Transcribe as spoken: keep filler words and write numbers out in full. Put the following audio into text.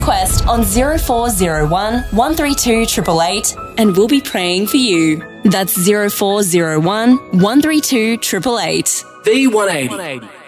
Request on zero four zero one, one three two, eight eight eight and we'll be praying for you. That's zero four zero one, one three two, eight eight eight. V one eighty.